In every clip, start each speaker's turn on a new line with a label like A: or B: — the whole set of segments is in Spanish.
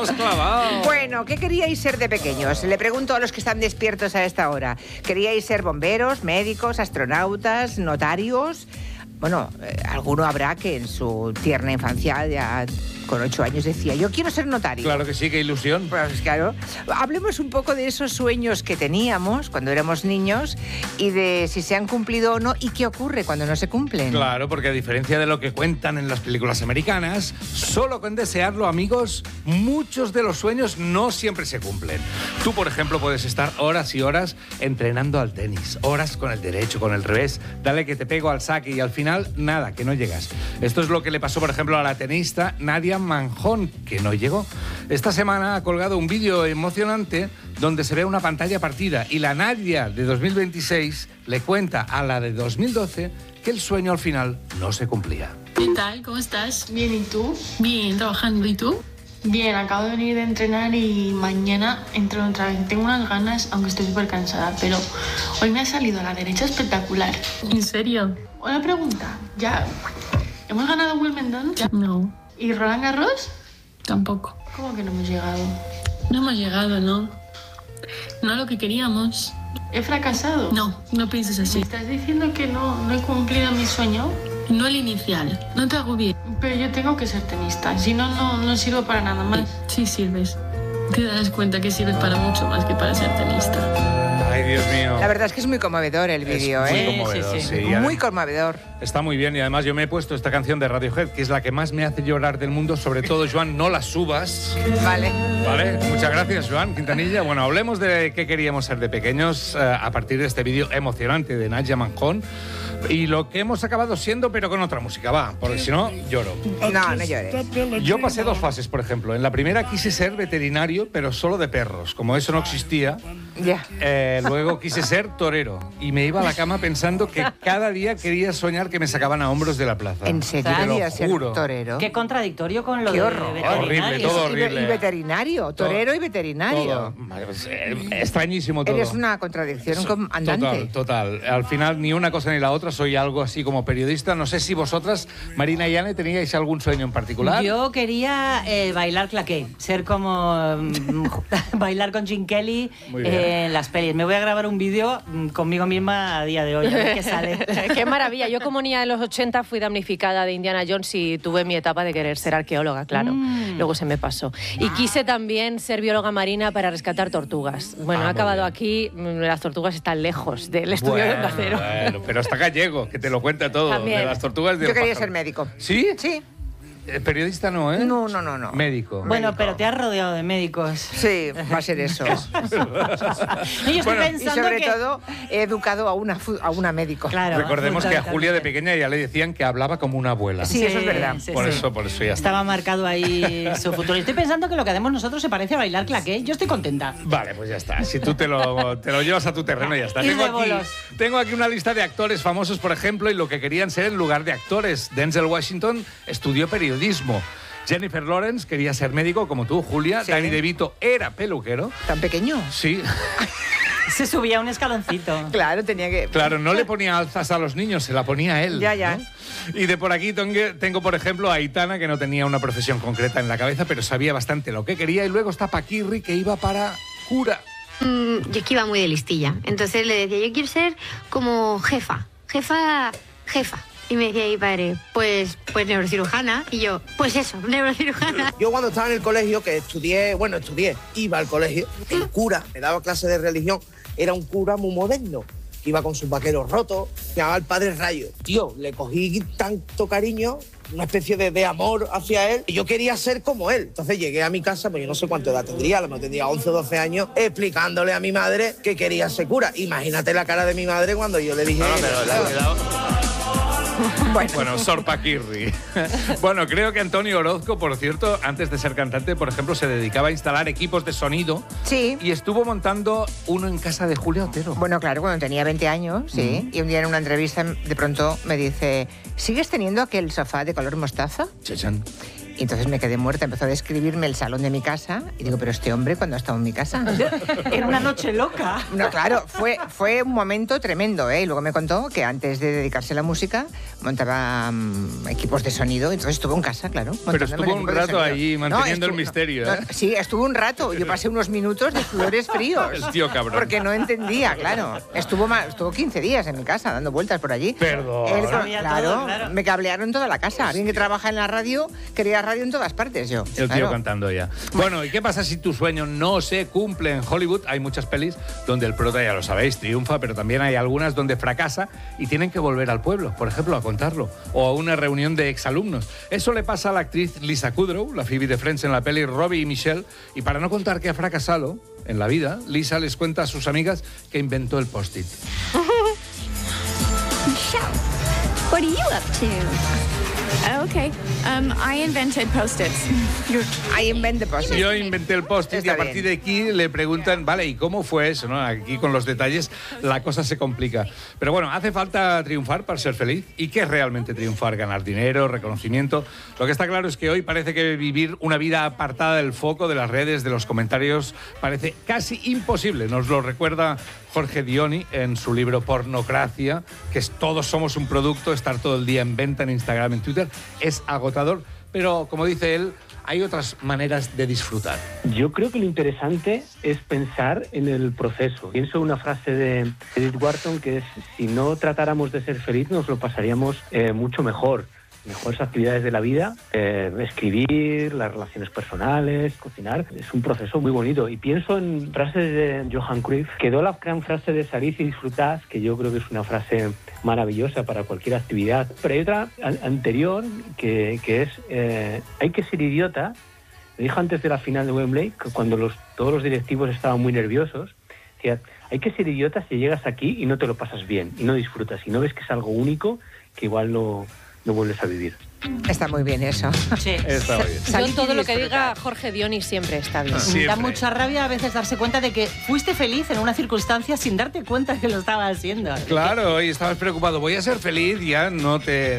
A: hemos clavado.
B: Bueno, ¿qué queríais ser de pequeños? Le pregunto a los que están despiertos a esta hora. ¿Queríais ser bomberos, médicos, astronautas, notarios? Bueno, alguno habrá que en su tierna infancia, ya con 8 años, decía, yo quiero ser notario.
A: Claro que sí, qué ilusión.
B: Pues claro. Hablemos un poco de esos sueños que teníamos cuando éramos niños y de si se han cumplido o no y qué ocurre cuando no se cumplen.
A: Claro, porque a diferencia de lo que cuentan en las películas americanas, solo con desearlo, amigos, muchos de los sueños no siempre se cumplen. Tú, por ejemplo, puedes estar horas y horas entrenando al tenis, horas con el derecho, con el revés, dale que te pego al saque y al final, nada, que no llegas. Esto es lo que le pasó, por ejemplo, a la tenista Nadia Manjón, que no llegó. Esta semana ha colgado un vídeo emocionante donde se ve una pantalla partida y la Nadia de 2026 le cuenta a la de 2012 que el sueño al final no se cumplía.
C: ¿Qué tal? ¿Cómo estás?
D: Bien, ¿y tú?
C: Bien, trabajando. ¿Y tú?
D: Bien, acabo de venir de entrenar y mañana entreno otra vez. Tengo unas ganas, aunque estoy súper cansada, pero hoy me ha salido a la derecha espectacular.
C: ¿En serio?
D: Una pregunta, ¿ya hemos ganado Wimbledon?
C: No,
D: ¿Y Roland Garros?
C: tampoco.
D: ¿Cómo que no hemos llegado?
C: No hemos llegado, ¿no? No lo que queríamos.
D: ¿He fracasado?
C: No pienses
D: ¿Me
C: así.
D: estás diciendo que no he cumplido mi sueño?
C: No el inicial. No te agobies.
D: Pero yo tengo que ser tenista, si no, no sirvo para nada más.
C: Sí sirves. Te das cuenta que sirves para mucho más que para ser tenista.
A: Ay, Dios mío.
B: La verdad es que es muy conmovedor el vídeo,
A: Es muy
B: ¿eh?
A: conmovedor,
C: Sí.
A: sí. Y
B: Muy
A: además
B: conmovedor.
A: está muy bien y además yo me he puesto esta canción de Radiohead, que es la que más me hace llorar del mundo. Sobre todo, Joan, no la subas.
B: Vale.
A: Vale, muchas gracias, Joan Quintanilla. Bueno, hablemos de qué queríamos ser de pequeños a partir de este vídeo emocionante de Nadia Manjón y lo que hemos acabado siendo, pero con otra música, va, porque si no, lloro.
B: No llores.
A: Yo pasé 2 fases, por ejemplo. En la primera quise ser veterinario, pero solo de perros. Como eso no existía,
B: Ya.
A: luego quise ser torero y me iba a la cama pensando que cada día quería soñar que me sacaban a hombros de la plaza.
B: ¿En serio
A: Te lo
B: querías ser
A: juro.
B: torero?
E: Qué contradictorio con lo
B: Qué
E: de
B: horror.
E: veterinario.
A: Horrible, todo horrible.
B: Y veterinario, torero y veterinario.
A: Todo. Pues, extrañísimo todo.
B: Eres una contradicción andante.
A: Total. Al final, ni una cosa ni la otra. Soy algo así como periodista. No sé si vosotras, Marina y Anne, teníais algún sueño en particular.
E: Yo quería bailar claqué, ser como bailar con Gene Kelly
A: Muy bien.
E: en las pelis. Me voy a grabar un vídeo conmigo misma a día de hoy, a ver qué sale.
F: Qué maravilla. Yo como niña de los 80 fui damnificada de Indiana Jones y tuve mi etapa de querer ser arqueóloga, claro. Luego se me pasó. Y quise también ser bióloga marina para rescatar tortugas. Bueno, he
A: muy
F: acabado
A: bien.
F: aquí, las tortugas están lejos del estudio de Onda Cero.
A: Bueno, pero hasta Gallego, que te lo cuenta todo.
F: También.
A: De las tortugas de
B: Yo quería ser médico.
A: ¿Sí?
B: Sí.
A: Periodista no, ¿eh?
B: No.
A: Médico.
E: Bueno, pero te has rodeado de médicos.
B: Sí, va a ser eso.
E: Y yo estoy
A: Bueno,
B: Y
E: pensando
B: sobre
E: que...
B: todo he educado a una médico.
E: Claro,
A: Recordemos que a
E: fundamentalmente.
A: Julia de pequeña ya le decían que hablaba como una abuela.
B: Sí, eso es verdad.
A: Por eso ya está.
E: Estaba marcado ahí su futuro. Y estoy pensando que lo que hacemos nosotros se parece a bailar claqué. Yo estoy contenta.
A: Vale, pues ya está. Si tú te lo llevas a tu terreno, ya está.
E: Ir de bolos.
A: Tengo aquí una lista de actores famosos, por ejemplo, y lo que querían ser en lugar de actores. Denzel Washington estudió periodismo. Jennifer Lawrence quería ser médico, como tú, Julia.
B: Sí.
A: Danny DeVito era peluquero.
B: ¿Tan pequeño?
A: Sí.
E: Se subía un escaloncito.
B: Claro, tenía que...
A: Claro, no le ponía alzas a los niños, se la ponía él.
B: Ya.
A: ¿no? Y de por aquí tengo, por ejemplo, a Aitana, que no tenía una profesión concreta en la cabeza, pero sabía bastante lo que quería. Y luego está Paquirri, que iba para cura.
G: Yo es que iba muy de listilla. Entonces le decía, yo quiero ser como jefa. Y me decía mi padre, pues neurocirujana. Y yo, pues eso, neurocirujana.
H: Yo cuando estaba en el colegio, que estudié, iba al colegio, el cura me daba clase de religión, era un cura muy moderno, que iba con sus vaqueros rotos, se llamaba el Padre Rayo. Tío, le cogí tanto cariño, una especie de amor hacia él, y yo quería ser como él. Entonces llegué a mi casa, pues yo no sé cuánto edad tendría, a lo mejor tendría 11 o 12 años, explicándole a mi madre que quería ser cura. Imagínate la cara de mi madre cuando yo le dije...
A: Bueno, Sor Paquirri. Bueno, creo que Antonio Orozco, por cierto, antes de ser cantante, por ejemplo, se dedicaba a instalar equipos de sonido.
B: Sí.
A: Y estuvo montando uno en casa de Julia Otero.
B: Bueno, claro, cuando tenía 20 años, sí. Y un día en una entrevista de pronto me dice, ¿sigues teniendo aquel sofá de color mostaza?
A: Chachán.
B: Y Y entonces me quedé muerta, empezó a describirme el salón de mi casa y digo, pero este hombre, ¿cuándo ha estado en mi casa?
E: Era una noche loca.
B: No, claro, fue un momento tremendo, ¿eh? Y luego me contó que antes de dedicarse a la música montaba equipos de sonido, entonces estuvo en casa, claro.
A: Pero estuvo un rato ahí manteniendo el misterio, ¿eh?
B: Sí, estuvo un rato. Yo pasé unos minutos de sudores fríos.
A: El tío cabrón.
B: Porque no entendía, claro. Estuvo 15 días en mi casa dando vueltas por allí.
A: Perdón.
B: Claro, me cablearon toda la casa. Alguien que trabaja en la radio quería radio en todas partes, yo.
A: El tío cantando ya. Bueno, ¿y qué pasa si tu sueño no se cumple? En Hollywood hay muchas pelis donde el prota, ya lo sabéis, triunfa, pero también hay algunas donde fracasa y tienen que volver al pueblo, por ejemplo, a contarlo, o a una reunión de exalumnos. Eso le pasa a la actriz Lisa Kudrow, la Phoebe de Friends en la peli Robbie y Michelle, y para no contar que ha fracasado en la vida, Lisa les cuenta a sus amigas que inventó el post-it.
I: Michelle, what are you up to? Okay. I invented Post-its.
B: I invented Post-its.
A: Yo inventé el post-it y a partir de aquí le preguntan, vale, ¿y cómo fue eso? ¿No? Aquí con los detalles la cosa se complica. Pero bueno, ¿hace falta triunfar para ser feliz? ¿Y qué es realmente triunfar? ¿Ganar dinero, reconocimiento? Lo que está claro es que hoy parece que vivir una vida apartada del foco, de las redes, de los comentarios, parece casi imposible. Nos lo recuerda Jorge Dioni en su libro Pornocracia, que es Todos somos un producto, estar todo el día en venta en Instagram, en Twitter, es agotador, pero como dice él, hay otras maneras de disfrutar.
J: Yo creo que lo interesante es pensar en el proceso. Pienso en una frase de Edith Wharton que es: si no tratáramos de ser feliz nos lo pasaríamos mucho mejor. Mejores actividades de la vida, escribir, las relaciones personales, cocinar, es un proceso muy bonito. Y pienso en frases de Johan Cruyff. Quedó la gran frase de salid y disfrutad, que yo creo que es una frase maravillosa para cualquier actividad. Pero hay otra anterior que es hay que ser idiota. Me dijo antes de la final de Wembley, que cuando todos los directivos estaban muy nerviosos, decía, hay que ser idiota si llegas aquí y no te lo pasas bien, y no disfrutas, y no ves que es algo único, que igual no vuelves a vivir.
B: Está muy bien eso.
F: Sí.
A: Está muy bien.
F: Yo todo lo que diga Jorge Dioni siempre está bien.
E: Siempre. Da mucha rabia a veces darse cuenta de que fuiste feliz en una circunstancia sin darte cuenta que lo estabas haciendo.
A: Claro, y estabas preocupado, voy a ser feliz, ya no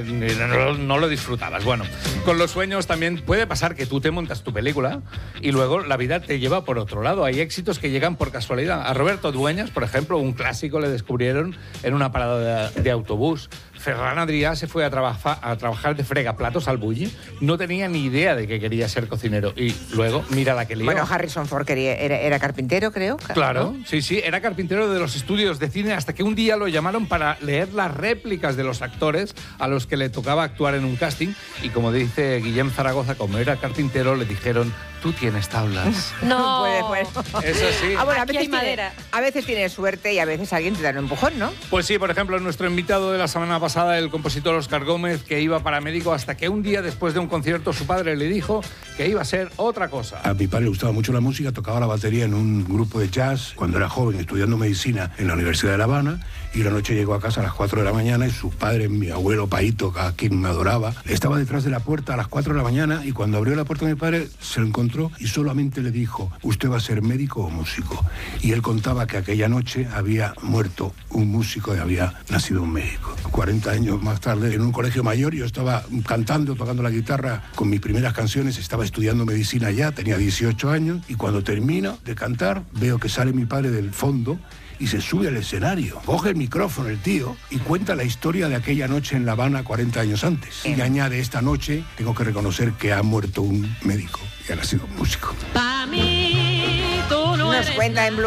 A: lo disfrutabas. Bueno, con los sueños también puede pasar que tú te montas tu película y luego la vida te lleva por otro lado. Hay éxitos que llegan por casualidad. A Roberto Dueñas, por ejemplo, un clásico le descubrieron en una parada de autobús. Ferran Adrià se fue a trabajar de fregaplatos al Bulli. No tenía ni idea de que quería ser cocinero. Y luego, mira la que lió.
B: Bueno, Harrison Ford era carpintero, creo.
A: Claro, ¿no? Sí, era carpintero de los estudios de cine hasta que un día lo llamaron para leer las réplicas de los actores a los que le tocaba actuar en un casting. Y como dice Guillem Zaragoza, como era carpintero, le dijeron, tú tienes tablas.
F: No.
B: Bueno.
A: Eso sí.
B: Bueno,
F: Aquí hay madera.
B: A veces tienes suerte y a veces alguien te da un empujón, ¿no?
A: Pues sí, por ejemplo, nuestro invitado de la semana pasada, el compositor Óscar Gómez, que iba paramédico hasta que un día después de un concierto su padre le dijo que iba a ser otra cosa.
K: A mi padre le gustaba mucho la música, tocaba la batería en un grupo de jazz cuando era joven, estudiando medicina en la Universidad de La Habana, y una noche llegó a casa a las 4 de la mañana y su padre, mi abuelo Paito, a quien me adoraba, estaba detrás de la puerta a las 4 de la mañana y cuando abrió la puerta de mi padre se lo encontró y solamente le dijo, ¿usted va a ser médico o músico? Y él contaba que aquella noche había muerto un músico y había nacido un médico. 40 años más tarde, en un colegio mayor, yo estaba cantando, tocando la guitarra con mis primeras canciones, estaba estudiando medicina ya, tenía 18 años, y cuando termino de cantar, veo que sale mi padre del fondo y se sube al escenario, coge el micrófono el tío y cuenta la historia de aquella noche en La Habana 40 años antes. Y añade, esta noche tengo que reconocer que ha muerto un médico y ha nacido un músico.
F: Pa' mí, tú no
B: Nos cuenta en